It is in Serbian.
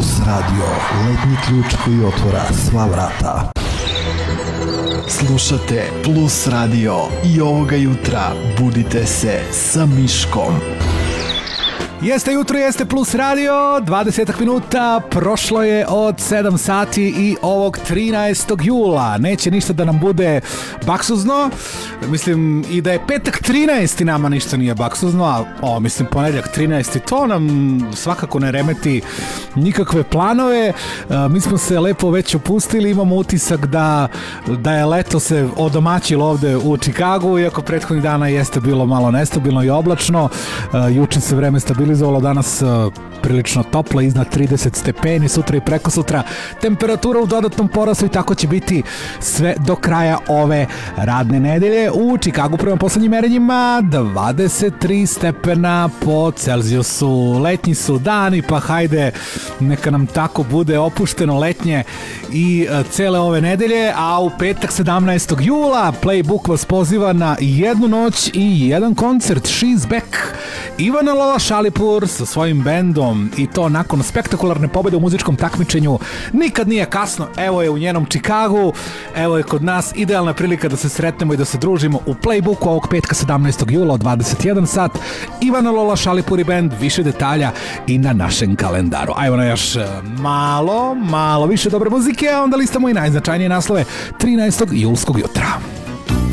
Plus Radio, letnji ključ koji otvara sva vrata. Slušate Plus Radio i ovoga jutra budite se sa Miškom. Jeste jutro, jeste Plus Radio, 20 minuta, prošlo je od 7 sati i ovog 13. jula. Neće ništa da nam bude baksuzno, mislim i da je petak 13. nama ništa nije baksuzno, a mislim ponedjeljak 13. to nam svakako ne remeti nikakve planove. Mi smo se lepo već opustili, imamo utisak da je leto se odomaćilo ovde u Čikagu, iako prethodnih dana jeste bilo malo nestabilno i oblačno. Juče se vreme stabilizovalo, danas prilično toplo, iznad 30 stepeni, sutra i preko sutra temperatura u dodatnom porastu i tako će biti sve do kraja ove radne nedelje. U Čikagu prema poslednjim merenjima 23 stepena po Celzijusu. Letnji su dani, pa hajde neka nam tako bude opušteno letnje i cele ove nedelje, a u petak 17. jula Playbook vas poziva na jednu noć i jedan koncert. She's Back. Ivana Lola Šalipur sa svojim bendom i to nakon spektakularne pobede u muzičkom takmičenju Nikad nije kasno. Evo je u njenom Čikagu, evo je kod nas, idealna prilika da se sretnemo i da se družimo u Playbooku ovog petka 17. jula od 21 sat. Ivana Lola Šalipur i bend, više detalja i na našem kalendaru. Ajmo na još malo više dobre muzike, a onda listamo i najznačajnije naslove 13. julskog jutra.